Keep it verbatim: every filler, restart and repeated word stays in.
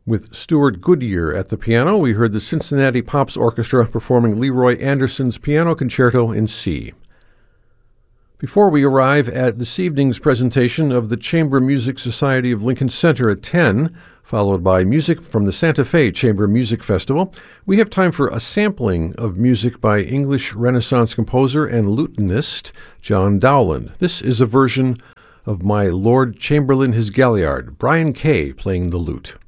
With Stuart Goodyear at the piano, we heard the Cincinnati Pops Orchestra performing Leroy Anderson's Piano Concerto in C. Before we arrive at this evening's presentation of the Chamber Music Society of Lincoln Center at ten, followed by music from the Santa Fe Chamber Music Festival, we have time for a sampling of music by English Renaissance composer and lutenist John Dowland. This is a version of My Lord Chamberlain His Galliard, Brian Kay playing the lute.